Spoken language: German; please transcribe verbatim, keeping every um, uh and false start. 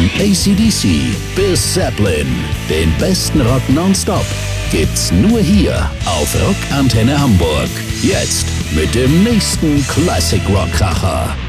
A C D C bis Zeppelin. Den besten Rock nonstop gibt's nur hier auf Rockantenne Hamburg. Jetzt mit dem nächsten Classic Rock Kracher.